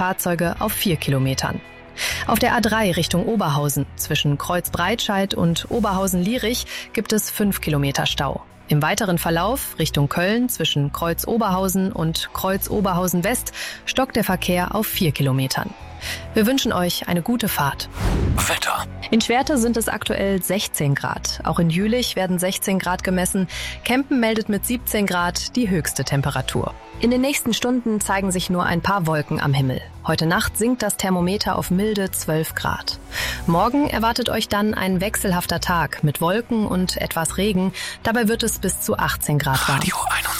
Fahrzeuge auf 4 Kilometern. Auf der A3 Richtung Oberhausen zwischen Kreuz-Breitscheid und Oberhausen-Lierich gibt es 5 Kilometer Stau. Im weiteren Verlauf Richtung Köln zwischen Kreuz-Oberhausen und Kreuz-Oberhausen-West stockt der Verkehr auf 4 Kilometern. Wir wünschen euch eine gute Fahrt. Wetter. In Schwerte sind es aktuell 16 Grad. Auch in Jülich werden 16 Grad gemessen. Kempen meldet mit 17 Grad die höchste Temperatur. In den nächsten Stunden zeigen sich nur ein paar Wolken am Himmel. Heute Nacht sinkt das Thermometer auf milde 12 Grad. Morgen erwartet euch dann ein wechselhafter Tag mit Wolken und etwas Regen. Dabei wird es bis zu 18 Grad warm. Radio 21.